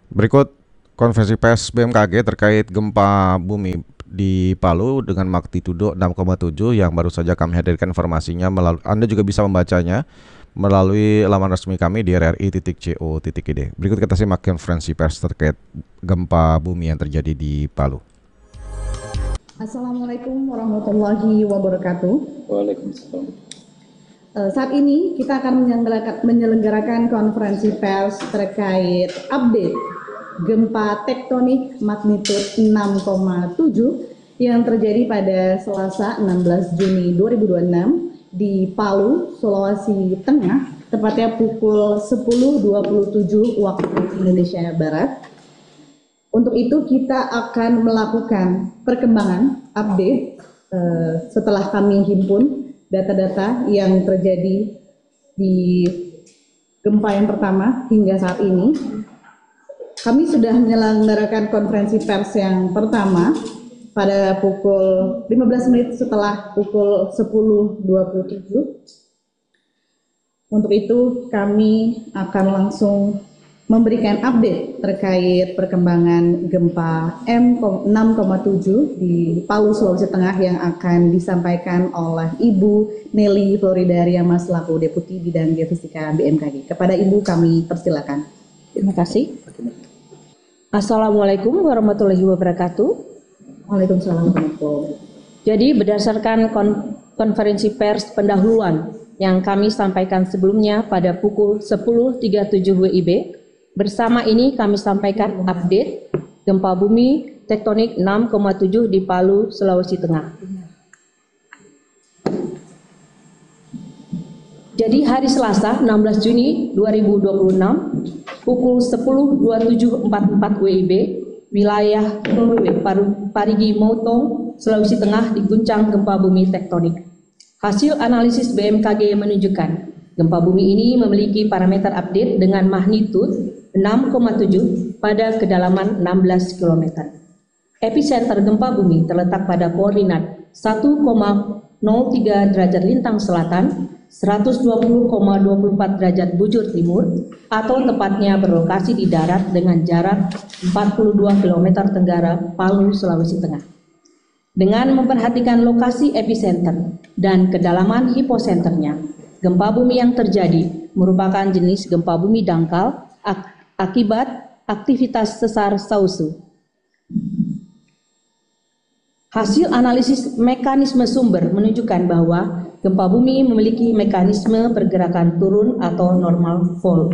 Berikut konferensi pers BMKG terkait gempa bumi di Palu dengan magnitudo 6,7 yang baru saja kami hadirkan informasinya. Anda juga bisa membacanya melalui laman resmi kami di rri.co.id. Berikut kita simak konferensi pers terkait gempa bumi yang terjadi di Palu. Assalamualaikum warahmatullahi wabarakatuh. Waalaikumsalam. Saat ini kita akan menyelenggarakan konferensi pers terkait update gempa tektonik magnitudo 6,7 yang terjadi pada Selasa 16 Juni 2026 di Palu, Sulawesi Tengah, tepatnya pukul 10.27 waktu Indonesia Barat. Untuk itu kita akan melakukan perkembangan update setelah kami himpun data-data yang terjadi di gempa yang pertama hingga saat ini. Kami sudah menyelenggarakan konferensi pers yang pertama pada pukul 15 menit setelah pukul 10.27. Untuk itu kami akan langsung memberikan update terkait perkembangan gempa M6,7 di Palu, Sulawesi Tengah yang akan disampaikan oleh Ibu Nelly Floridaryama selaku Deputi Bidang Geofisika BMKG. Kepada Ibu kami persilakan. Terima kasih. Assalamualaikum warahmatullahi wabarakatuh. Waalaikumsalam warahmatullahi wabarakatuh. Jadi berdasarkan konferensi pers pendahuluan yang kami sampaikan sebelumnya pada pukul 10.37 WIB, bersama ini kami sampaikan update gempa bumi tektonik 6,7 di Palu, Sulawesi Tengah. Jadi hari Selasa 16 Juni 2026 pukul 10.27.44 WIB, wilayah Parigi Motong, Sulawesi Tengah diguncang gempa bumi tektonik. Hasil analisis BMKG menunjukkan gempa bumi ini memiliki parameter update dengan magnitud 6,7 pada kedalaman 16 km. Epicenter gempa bumi terletak pada koordinat 1,03 derajat lintang selatan, 120,24 derajat bujur timur, atau tepatnya berlokasi di darat dengan jarak 42 km tenggara Palu, Sulawesi Tengah. Dengan memperhatikan lokasi epicenter dan kedalaman hiposenternya, gempa bumi yang terjadi merupakan jenis gempa bumi dangkal akibat aktivitas sesar Sausu. Hasil analisis mekanisme sumber menunjukkan bahwa gempa bumi memiliki mekanisme pergerakan turun atau normal fault.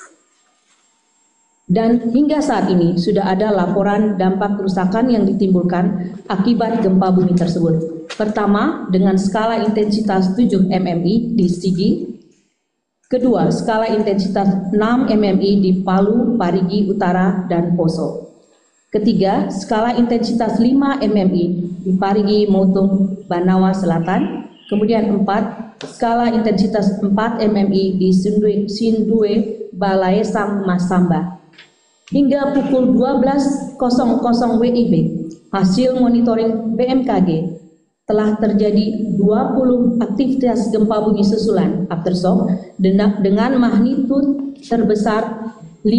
Dan hingga saat ini sudah ada laporan dampak kerusakan yang ditimbulkan akibat gempa bumi tersebut. Pertama, dengan skala intensitas 7 mmi di Sigi. Kedua, skala intensitas 6 mmi di Palu, Parigi Utara, dan Poso. Ketiga, skala intensitas 5 mmi di Parigi Motong, Banawa Selatan. Kemudian 4, skala intensitas 4 mmi di Sindue, Balaesang, Masamba. Hingga pukul 12.00 WIB, hasil monitoring BMKG telah terjadi 20 aktivitas gempa bumi susulan aftershock dengan magnitud terbesar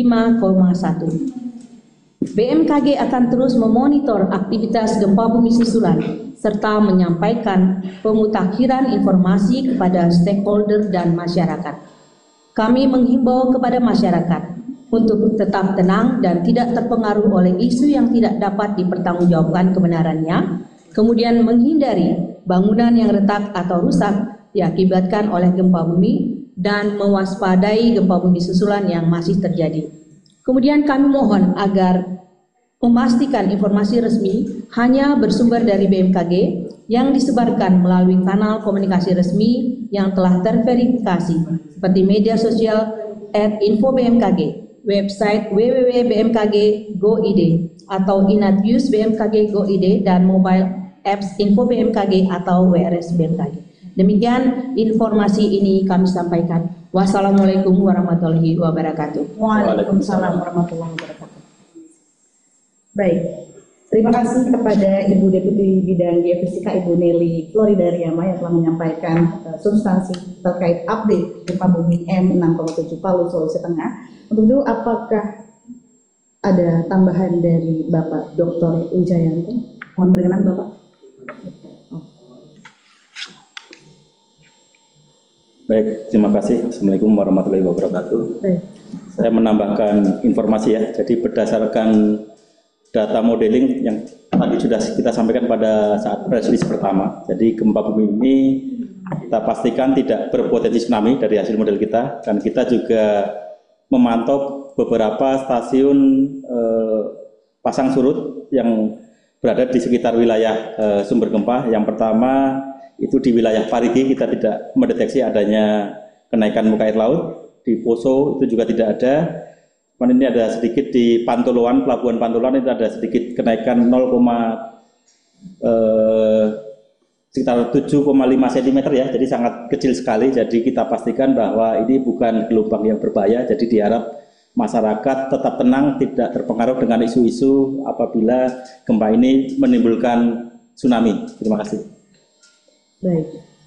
5,1. BMKG akan terus memonitor aktivitas gempa bumi susulan serta menyampaikan pemutakhiran informasi kepada stakeholder dan masyarakat. Kami menghimbau kepada masyarakat untuk tetap tenang dan tidak terpengaruh oleh isu yang tidak dapat dipertanggungjawabkan kebenarannya, kemudian menghindari bangunan yang retak atau rusak diakibatkan oleh gempa bumi dan mewaspadai gempa bumi susulan yang masih terjadi. Kemudian kami mohon agar memastikan informasi resmi hanya bersumber dari BMKG yang disebarkan melalui kanal komunikasi resmi yang telah terverifikasi seperti media sosial @info-bmkg, website www.bmkg.go.id atau Inatnews BMKG Go.id dan mobile apps Info BMKG atau WRS BMKG. Demikian informasi ini kami sampaikan. Wassalamualaikum warahmatullahi wabarakatuh. Waalaikumsalam warahmatullahi wabarakatuh. Baik, terima kasih kepada Ibu Deputi Bidang Geofisika Ibu Nelly Floridaryama yang telah menyampaikan substansi terkait update gempa bumi M6,7 Palu, Sulawesi Tengah. Untuk itu, apakah ada tambahan dari Bapak Dr. Wijayanto? Mohon berkenan Bapak. Baik, terima kasih. Assalamualaikum warahmatullahi wabarakatuh. Baik. Saya menambahkan informasi ya. Jadi berdasarkan data modeling yang tadi sudah kita sampaikan pada saat press release pertama. Jadi gempa bumi ini kita pastikan tidak berpotensi tsunami dari hasil model kita, dan kita juga memantau beberapa stasiun pasang surut yang berada di sekitar wilayah sumber gempa. Yang pertama itu di wilayah Parigi kita tidak mendeteksi adanya kenaikan muka air laut. Di Poso itu juga tidak ada. Kemudian ini ada sedikit di Pantoloan, Pelabuhan Pantoloan itu ada sedikit kenaikan sekitar 7,5 cm ya, jadi sangat kecil sekali. Jadi kita pastikan bahwa ini bukan gelombang yang berbahaya. Jadi diharap masyarakat tetap tenang, tidak terpengaruh dengan isu-isu apabila gempa ini menimbulkan tsunami. Terima kasih. Baik.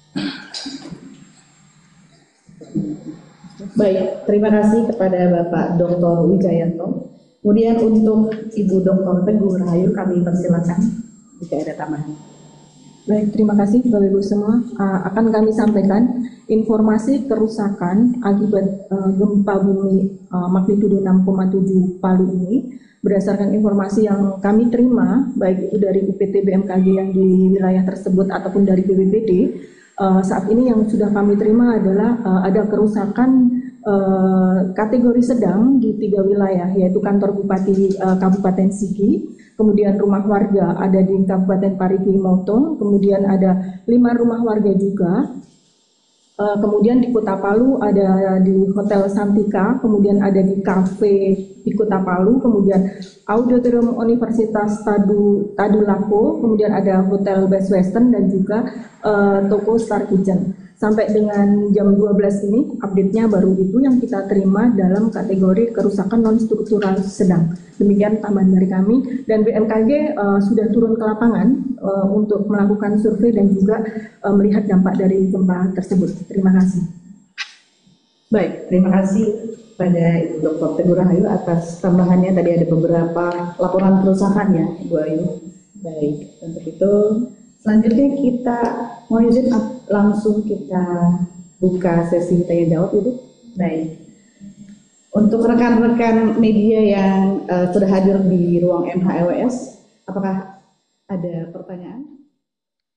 Baik, terima kasih kepada Bapak Dr. Wijayanto. Kemudian untuk Ibu Dr. Teguh Rahayu kami persilakan jika ada tambahan. Baik, terima kasih Bapak Ibu semua. Akan kami sampaikan informasi kerusakan akibat gempa bumi magnitudo 6,7 Palu ini berdasarkan informasi yang kami terima baik itu dari UPT BMKG yang di wilayah tersebut ataupun dari BPBD. Saat ini yang sudah kami terima adalah ada kerusakan kategori sedang di 3 wilayah, yaitu kantor Bupati Kabupaten Sigi, kemudian rumah warga ada di Kabupaten Parigi Motong, kemudian ada 5 rumah warga juga. Kemudian di Kota Palu ada di Hotel Santika, kemudian ada di kafe di Kota Palu, kemudian Auditorium Universitas Tadulako, kemudian ada Hotel Best Western dan juga toko Star Kitchen. Sampai dengan jam 12 ini update-nya baru itu yang kita terima dalam kategori kerusakan non-struktural sedang. Demikian tambahan dari kami, dan BMKG sudah turun ke lapangan untuk melakukan survei dan juga melihat dampak dari gempa tersebut. Terima kasih. Baik, terima kasih pada Ibu Dr. Teguh Rahayu atas tambahannya. Tadi ada beberapa laporan kerusakan ya, Ibu Ayu. Baik, untuk itu selanjutnya kita mau izin langsung kita buka sesi tanya jawab, Ibu. Baik. Untuk rekan-rekan media yang sudah hadir di ruang MHLWS, apakah ada pertanyaan?